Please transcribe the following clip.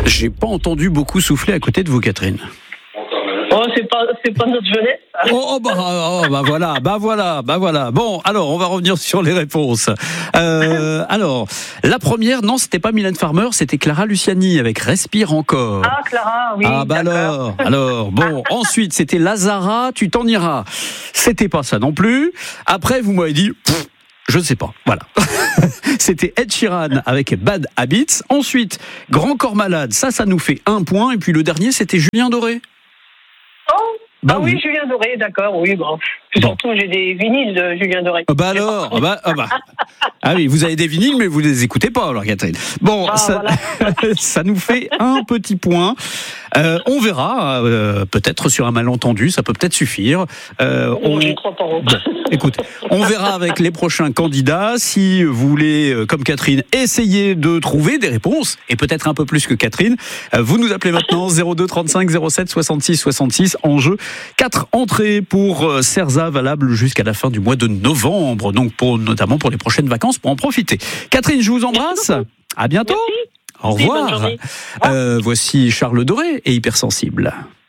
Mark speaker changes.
Speaker 1: J'ai pas entendu beaucoup souffler à côté de vous, Catherine.
Speaker 2: Oh, c'est pas notre jeunesse.
Speaker 1: Bah voilà. Bon, alors, on va revenir sur les réponses. Alors, la première, non, c'était pas Mylène Farmer, c'était Clara Luciani avec Respire encore.
Speaker 2: Ah, Clara, oui.
Speaker 1: Ah, bah
Speaker 2: d'accord.
Speaker 1: alors, bon, ensuite, c'était Lazara, tu t'en iras. C'était pas ça non plus. Après, vous m'avez dit, je ne sais pas, voilà. C'était Ed Sheeran avec Bad Habits. Ensuite, Grand Corps Malade, ça nous fait 1 point. Et puis le dernier, c'était Julien Doré.
Speaker 2: Oh,
Speaker 1: Bah
Speaker 2: oui, Julien Doré, d'accord, oui, bon. Surtout, j'ai des vinyles de Julien Doré.
Speaker 1: Ah oui, vous avez des vinyles, mais vous les écoutez pas, alors, Catherine. Bon,
Speaker 2: voilà.
Speaker 1: Ça nous fait 1 petit point. On verra, peut-être sur un malentendu, ça peut peut-être suffire.
Speaker 2: Je crois pas.
Speaker 1: Bon, écoute, on verra avec les prochains candidats. Si vous voulez, comme Catherine, essayer de trouver des réponses, et peut-être un peu plus que Catherine, vous nous appelez maintenant 02 35 07 66 66. En jeu, 4 entrées pour Cerza, valables jusqu'à la fin du mois de novembre, donc notamment pour les prochaines vacances, pour en profiter. Catherine, je vous embrasse. À bientôt.
Speaker 2: Merci.
Speaker 1: Au revoir.
Speaker 2: Bonne journée.
Speaker 1: Voici Charles Doré et Hypersensible.